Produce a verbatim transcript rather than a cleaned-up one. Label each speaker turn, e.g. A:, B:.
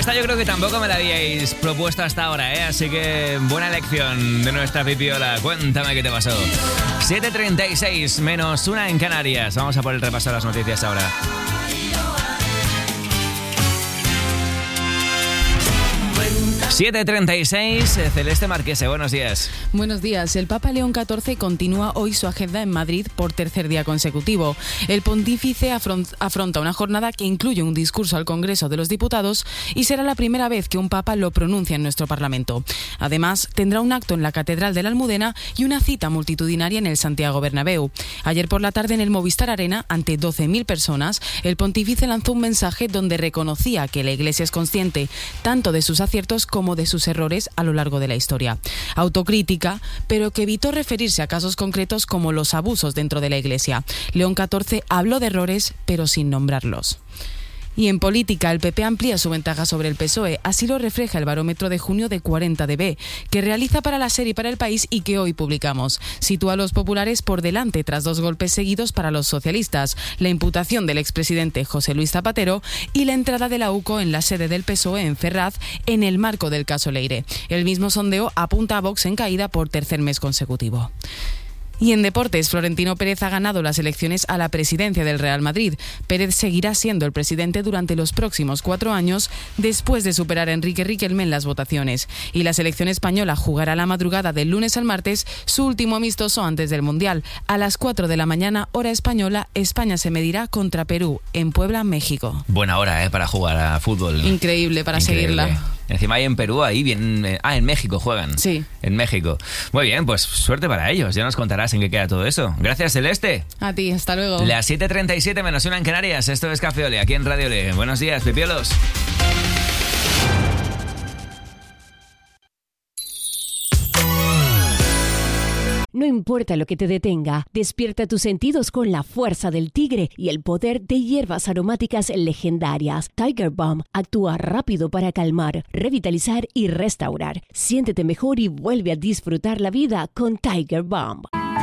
A: Esta yo creo que tampoco me la habíais propuesto hasta ahora, ¿eh? Así que buena elección de nuestra pipiola. Cuéntame qué te pasó. siete treinta y seis menos una en Canarias. Vamos a por el repaso de las noticias ahora. siete treinta y seis, Celeste Marquese, buenos días.
B: Buenos días. El Papa León catorce continúa hoy su agenda en Madrid por tercer día consecutivo. El pontífice afronta una jornada que incluye un discurso al Congreso de los Diputados y será la primera vez que un Papa lo pronuncia en nuestro Parlamento. Además, tendrá un acto en la Catedral de la Almudena y una cita multitudinaria en el Santiago Bernabéu. Ayer por la tarde en el Movistar Arena, ante doce mil personas, el pontífice lanzó un mensaje donde reconocía que la Iglesia es consciente tanto de sus aciertos como de sus errores a lo largo de la historia. Autocrítica, pero que evitó referirse a casos concretos como los abusos dentro de la Iglesia. León catorce habló de errores, pero sin nombrarlos. Y en política, el P P amplía su ventaja sobre el P S O E. Así lo refleja el barómetro de junio de cuarenta D B, que realiza para La Ser y para El País y que hoy publicamos. Sitúa a los populares por delante tras dos golpes seguidos para los socialistas, la imputación del expresidente José Luis Zapatero y la entrada de la U C O en la sede del P S O E en Ferraz en el marco del caso Leire. El mismo sondeo apunta a Vox en caída por tercer mes consecutivo. Y en deportes, Florentino Pérez ha ganado las elecciones a la presidencia del Real Madrid. Pérez seguirá siendo el presidente durante los próximos cuatro años, después de superar a Enrique Riquelme en las votaciones. Y la selección española jugará la madrugada del lunes al martes su último amistoso antes del Mundial. A las cuatro de la mañana, hora española, España se medirá contra Perú, en Puebla, México.
A: Buena hora, ¿eh? Para jugar a fútbol.
B: Increíble, para Increíble. seguirla.
A: Encima hay en Perú, ahí bien... Eh, ah, en México juegan.
B: Sí.
A: En México. Muy bien, pues suerte para ellos. Ya nos contarás en qué queda todo eso. Gracias, Celeste.
B: A ti, hasta luego.
A: Las siete treinta y siete menos una en Canarias. Esto es Café Ole, aquí en Radio Ole. Buenos días, pipiolos.
C: No importa lo que te detenga, despierta tus sentidos con la fuerza del tigre y el poder de hierbas aromáticas legendarias. Tiger Balm actúa rápido para calmar, revitalizar y restaurar. Siéntete mejor y vuelve a disfrutar la vida con Tiger Balm.